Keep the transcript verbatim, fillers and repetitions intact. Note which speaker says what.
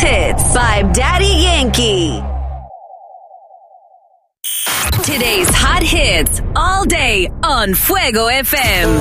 Speaker 1: hits by Daddy Yankee. Today's hot hits all day on Fuego F M.